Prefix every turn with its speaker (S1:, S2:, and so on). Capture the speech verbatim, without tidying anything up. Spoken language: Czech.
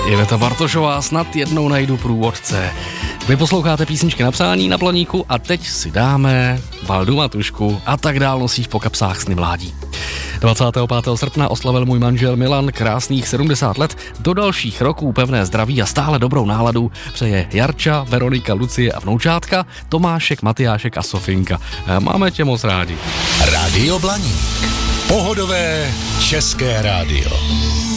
S1: Iveta Bartošová, snad jednou najdu průvodce. Vy posloucháte písničky na přání na Planíku a teď si dáme Valdu Matušku a tak dál nosíš po kapsách sny mládí. dvacátého pátého srpna oslavil můj manžel Milan krásných sedmdesát let. Do dalších roků pevné zdraví a stále dobrou náladu přeje Jarča, Veronika, Lucie a vnoučátka, Tomášek, Matyášek a Sofinka. Máme tě moc rádi.
S2: Rádio Blaník. Pohodové české rádio.